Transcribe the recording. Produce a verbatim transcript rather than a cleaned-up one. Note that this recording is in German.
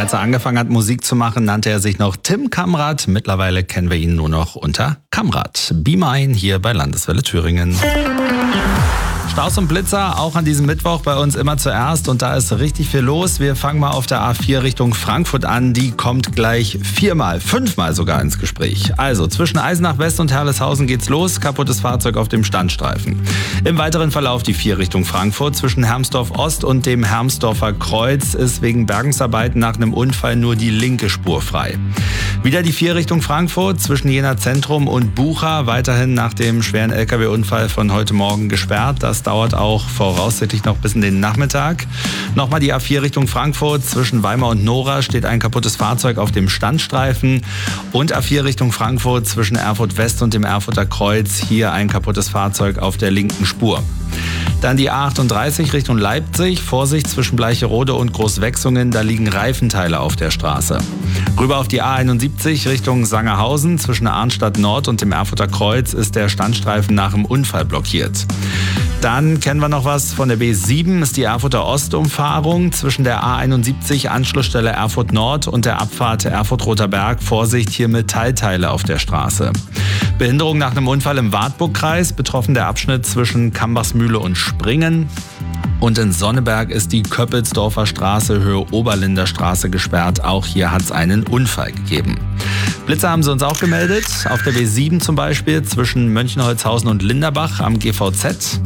Als er angefangen hat, Musik zu machen, nannte er sich noch Tim Kamrat. Mittlerweile kennen wir ihn nur noch unter Kamrat. Be Mine hier bei Landeswelle Thüringen. Staus und Blitzer auch an diesem Mittwoch bei uns immer zuerst und da ist richtig viel los. Wir fangen mal auf der A vier Richtung Frankfurt an. Die kommt gleich viermal, fünfmal sogar ins Gespräch. Also zwischen Eisenach West und Herleshausen geht's los. Kaputtes Fahrzeug auf dem Standstreifen. Im weiteren Verlauf die vier Richtung Frankfurt. Zwischen Hermsdorf Ost und dem Hermsdorfer Kreuz ist wegen Bergungsarbeiten nach einem Unfall nur die linke Spur frei. Wieder die vier Richtung Frankfurt. Zwischen Jena Zentrum und Bucha weiterhin nach dem schweren L K W-Unfall von heute Morgen gesperrt. Das dauert auch voraussichtlich noch bis in den Nachmittag. Nochmal die A vier Richtung Frankfurt. Zwischen Weimar und Nora steht ein kaputtes Fahrzeug auf dem Standstreifen. Und A vier Richtung Frankfurt zwischen Erfurt West und dem Erfurter Kreuz. Hier ein kaputtes Fahrzeug auf der linken Spur. Dann die A achtunddreißig Richtung Leipzig. Vorsicht zwischen Bleicherode und Großwechsungen. Da liegen Reifenteile auf der Straße. Rüber auf die A einundsiebzig Richtung Sangerhausen. Zwischen Arnstadt Nord und dem Erfurter Kreuz ist der Standstreifen nach dem Unfall blockiert. Dann kennen wir noch was von der B sieben, ist die Erfurter Ostumfahrung zwischen der A einundsiebzig Anschlussstelle Erfurt Nord und der Abfahrt Erfurt-Roter Berg. Vorsicht, hier Metallteile auf der Straße. Behinderung nach einem Unfall im Wartburgkreis, betroffen der Abschnitt zwischen Kambachsmühle und Springen. Und in Sonneberg ist die Köppelsdorfer Straße Höhe Oberlinder Straße gesperrt. Auch hier hat es einen Unfall gegeben. Blitzer haben sie uns auch gemeldet. Auf der B sieben zum Beispiel zwischen Mönchenholzhausen und Linderbach am G V Z.